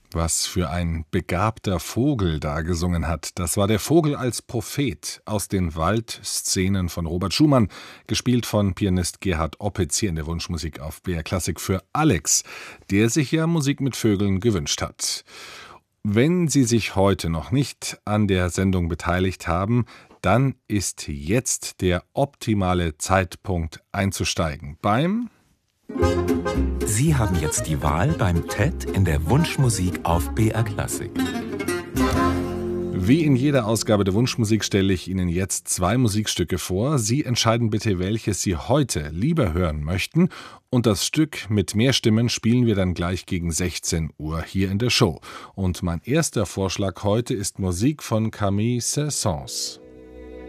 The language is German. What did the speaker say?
Was für ein begabter Vogel da gesungen hat. Das war der Vogel als Prophet aus den Waldszenen von Robert Schumann, gespielt von Pianist Gerhard Opitz hier in der Wunschmusik auf BR Klassik für Alex, der sich ja Musik mit Vögeln gewünscht hat. Wenn Sie sich heute noch nicht an der Sendung beteiligt haben, dann ist jetzt der optimale Zeitpunkt einzusteigen beim Sie haben jetzt die Wahl beim TED in der Wunschmusik auf BR Klassik. Wie in jeder Ausgabe der Wunschmusik stelle ich Ihnen jetzt 2 Musikstücke vor. Sie entscheiden bitte, welches Sie heute lieber hören möchten. Und das Stück mit mehr Stimmen spielen wir dann gleich gegen 16 Uhr hier in der Show. Und mein erster Vorschlag heute ist Musik von Camille Saint-Saëns.